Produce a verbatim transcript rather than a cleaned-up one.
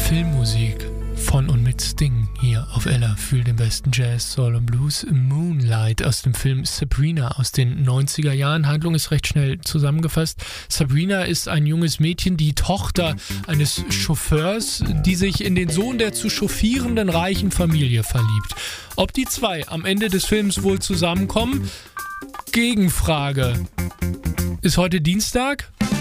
Filmmusik von und mit Sting hier auf Ella für den besten Jazz, Soul und Blues. Moonlight aus dem Film Sabrina aus den neunziger Jahren. Handlung ist recht schnell zusammengefasst. Sabrina ist ein junges Mädchen, die Tochter eines Chauffeurs, die sich in den Sohn der zu chauffierenden reichen Familie verliebt. Ob die zwei am Ende des Films wohl zusammenkommen? Gegenfrage. Ist heute Dienstag?